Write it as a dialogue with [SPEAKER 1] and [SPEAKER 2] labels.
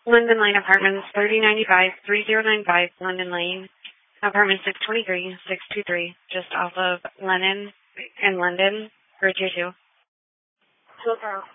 [SPEAKER 1] London Lane Apartments, 3095 London Lane, apartment 623, just off of Lennon and London, for 22.
[SPEAKER 2] Hello,